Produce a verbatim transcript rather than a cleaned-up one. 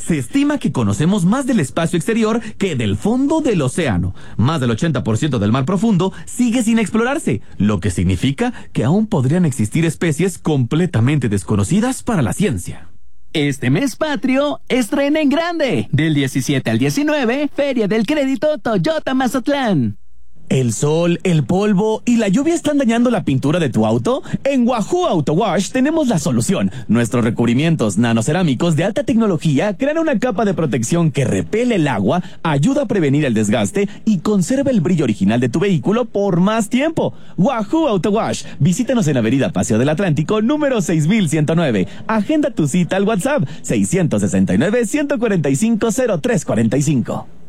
Se estima que conocemos más del espacio exterior que del fondo del océano. Más del ochenta por ciento del mar profundo sigue sin explorarse, lo que significa que aún podrían existir especies completamente desconocidas para la ciencia. Este mes patrio, estrena en grande. Del diecisiete al diecinueve, Feria del Crédito Toyota Mazatlán. ¿El sol, el polvo y la lluvia están dañando la pintura de tu auto? En Wahoo Auto Wash tenemos la solución. Nuestros recubrimientos nanocerámicos de alta tecnología crean una capa de protección que repele el agua, ayuda a prevenir el desgaste y conserva el brillo original de tu vehículo por más tiempo. Wahoo Auto Wash. Visítanos en Avenida Paseo del Atlántico, número seis mil ciento nueve. Agenda tu cita al WhatsApp seis seis nueve, uno cuatro cinco, cero tres cuatro cinco.